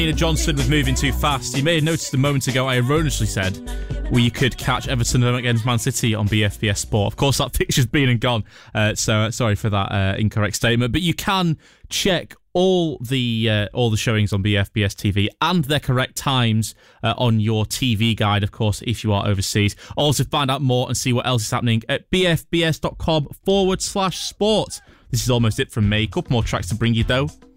Johnson was moving too fast. You may have noticed a moment ago I erroneously said you could catch Everton against Man City on BFBS Sport. Of course, that picture's been and gone, so sorry for that incorrect statement. But you can check all the showings on BFBS TV and their correct times on your TV guide, of course, if you are overseas. Also, find out more and see what else is happening at bfbs.com/sport. This is almost it from me. A couple more tracks to bring you, though.